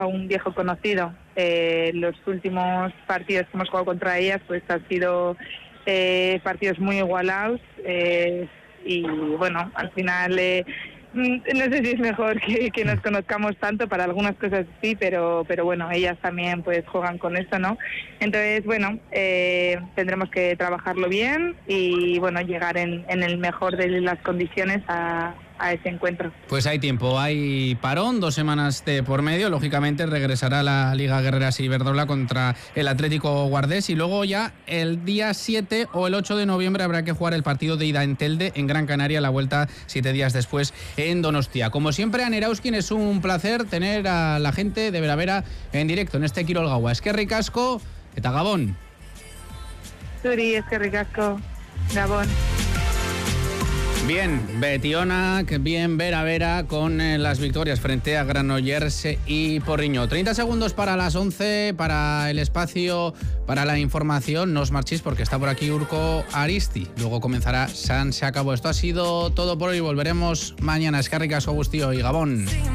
un viejo conocido. Los últimos partidos que hemos jugado contra ellas pues han sido partidos muy igualados y bueno, al final no sé si es mejor que nos conozcamos tanto, para algunas cosas sí, pero bueno, ellas también pues juegan con eso, ¿no? Entonces, bueno, tendremos que trabajarlo bien y bueno, llegar en el mejor de las condiciones a ese encuentro. Pues hay tiempo, hay parón, 2 semanas de por medio. Lógicamente regresará la Liga Guerreras Iberdrola contra el Atlético Guardés y luego ya el día 7 o el 8 de noviembre habrá que jugar el partido de ida en Telde, en Gran Canaria, la vuelta 7 días después en Donostia. Como siempre, Ane Erauzkin, es un placer tener a la gente de Bera Bera en directo en este Kirol Gaua. Eskerrik asko eta Gabon. Zuri, eskerrik asko, Gabon. Bien, Betionak, bien Bera Bera con las victorias frente a Granollers y Porriño. 30 segundos para las 11, para el espacio, para la información. No os marchéis porque está por aquí Urko Aristi. Luego comenzará San Se Acabó. Esto ha sido todo por hoy. Volveremos mañana. Eskerrik asko guztioi y Gabón.